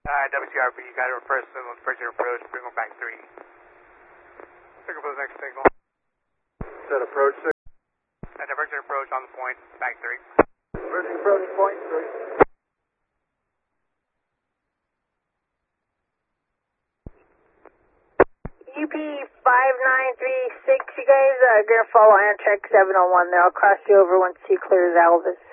WCRP, you got to reverse signal, divergent approach, bring them back 3. Signal for the next signal. Set approach 6. Divergent approach on the point, back 3. Divergent approach point 3. UP 5936, you guys are going to follow Amtrak 701 there. I'll cross you over once he clears Alvis.